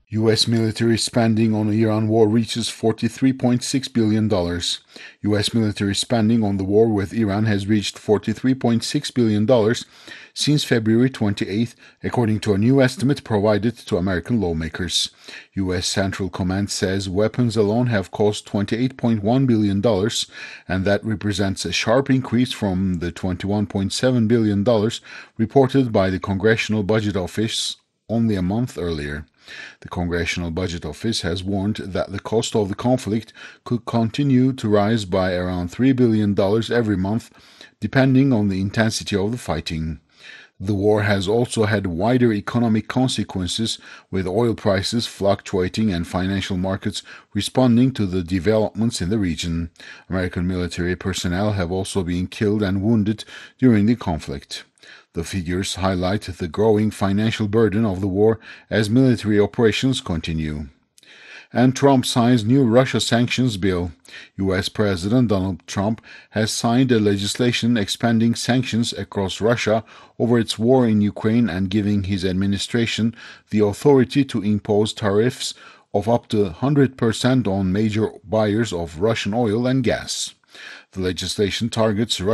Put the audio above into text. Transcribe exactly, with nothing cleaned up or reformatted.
U S military spending on the Iran war reaches forty-three point six billion dollars. U S military spending on the war with Iran has reached forty-three point six billion dollars since February twenty-eighth, according to a new estimate provided to American lawmakers. U S Central Command says weapons alone have cost twenty-eight point one billion dollars, and that represents a sharp increase from the twenty-one point seven billion dollars reported by the Congressional Budget Office only a month earlier. The Congressional Budget Office has warned that the cost of the conflict could continue to rise by around three billion dollars every month, depending on the intensity of the fighting. The war has also had wider economic consequences, with oil prices fluctuating and financial markets responding to the developments in the region. American military personnel have also been killed and wounded during the conflict. The figures highlight the growing financial burden of the war as military operations continue. And Trump signs new Russia sanctions bill. U S President Donald Trump has signed a legislation expanding sanctions across Russia over its war in Ukraine and giving his administration the authority to impose tariffs of up to one hundred percent on major buyers of Russian oil and gas. The legislation targets